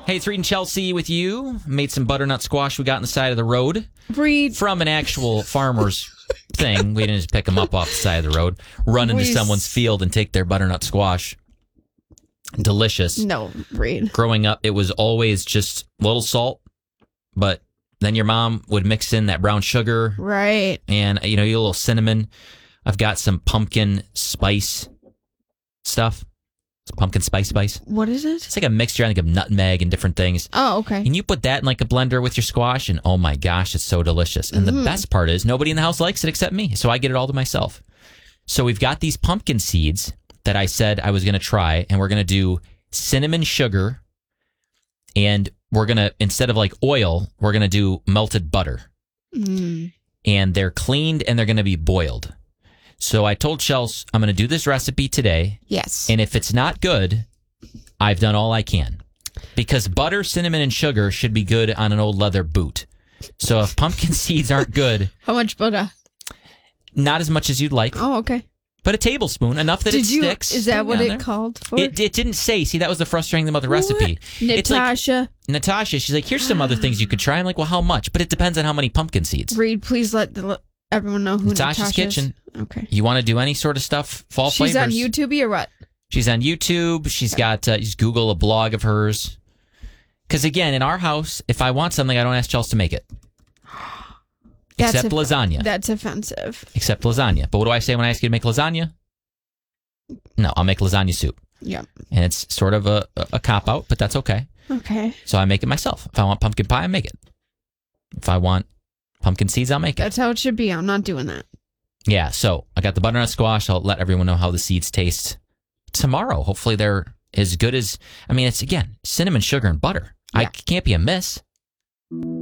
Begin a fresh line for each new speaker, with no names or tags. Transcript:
Hey, it's Reed and Chelsea with you. Made some butternut squash we got on the side of the road.
Reed.
From an actual farmer's thing. We didn't just pick them up off the side of the road, run into someone's field and take their butternut squash. Delicious.
No, Reed.
Growing up, it was always just a little salt, but then your mom would mix in that brown sugar.
Right.
And, you know, a little cinnamon. I've got some pumpkin spice stuff. Pumpkin spice.
What is it?
It's like a mixture, I think, of nutmeg and different things.
Oh, okay.
And you put that in like a blender with your squash, and oh my gosh, it's so delicious. And the best part is nobody in the house likes it except me, so I get it all to myself. So we've got these pumpkin seeds that I said I was going to try, and we're going to do cinnamon sugar, and we're going to, instead of like oil, we're going to do melted butter. And they're cleaned, and they're going to be boiled. So I told Chelsea I'm going to do this recipe today.
Yes.
And if it's not good, I've done all I can. Because butter, cinnamon, and sugar should be good on an old leather boot. So if pumpkin seeds aren't good...
How much butter?
Not as much as you'd like.
Oh, okay.
But a tablespoon, enough that sticks.
Is that what it called for?
It didn't say. See, that was the frustrating thing about the recipe.
Natasha.
Natasha, she's like, here's some other things you could try. I'm like, well, how much? But it depends on how many pumpkin seeds.
Reed, please let everyone know who
Natasha's Kitchen.
Is. Okay.
You want to do any sort of stuff? Fall flavors?
She's on YouTube or what?
She's on YouTube. She's got, just Google a blog of hers. Because again, in our house, if I want something, I don't ask Chelsea to make it. Except lasagna.
That's offensive.
Except lasagna. But what do I say when I ask you to make lasagna? No, I'll make lasagna soup.
Yeah.
And it's sort of a cop-out, but that's okay.
Okay.
So I make it myself. If I want pumpkin pie, I make it. If I want pumpkin seeds, I'll make it.
That's how it should be. I'm not doing that.
Yeah, so I got the butternut squash. I'll let everyone know how the seeds taste tomorrow. Hopefully they're as good as, I mean, it's, again, cinnamon, sugar, and butter.
Yeah.
I can't be a miss.